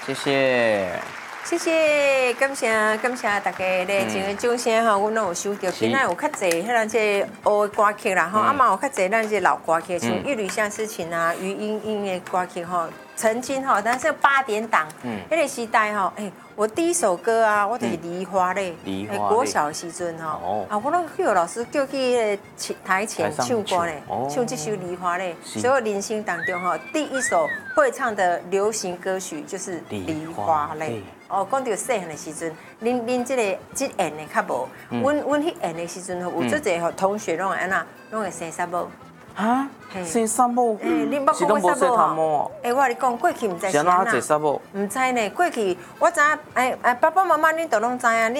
谢谢。 谢谢，感谢大家咧，真个掌声吼，阮拢有收到。今仔有较济，迄咱这学的歌曲啦吼，啊嘛有较济咱这老歌曲，像《一缕相思情》啊、余音音的歌曲吼，曾经吼，但是8点档，迄个时代吼，我第一首歌啊，我就是《梨花泪》，国小的时阵吼，啊，我拢去老师叫去台前唱歌咧，唱这首《梨花泪》，所以我人生当中吼，第一首会唱的流行歌曲就是《梨花泪》。哦，讲到细汉的时阵，恁这演的较无，阮迄演的时阵吼，有足侪吼同学拢会安那，拢会生三某。 哈？生三某？ 你捌讲过三某？我跟你讲，过去唔知是安那。唔知呢，过去我知影，爸爸妈妈恁都拢知影。